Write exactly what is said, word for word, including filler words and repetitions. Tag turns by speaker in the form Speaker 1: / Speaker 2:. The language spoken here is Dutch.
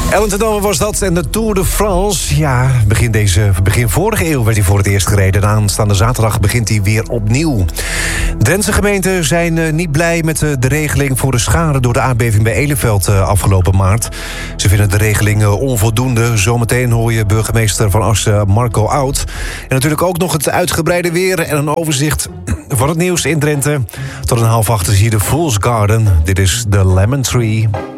Speaker 1: Ellen ten Damme was dat en de Tour de France. Ja, begin, deze, begin vorige eeuw werd hij voor het eerst gereden. En aanstaande zaterdag begint hij weer opnieuw. Drentse gemeenten zijn uh, niet blij met uh, de regeling voor de schade door de aardbeving bij Eleveld uh, afgelopen maart. Ze vinden de regeling uh, onvoldoende. Zometeen hoor je burgemeester van Assen Marco Oud. En natuurlijk ook nog het uitgebreide weer en een overzicht van het nieuws in Drenthe. Tot een half acht is hier de Fool's Garden. Dit is The Lemon Tree.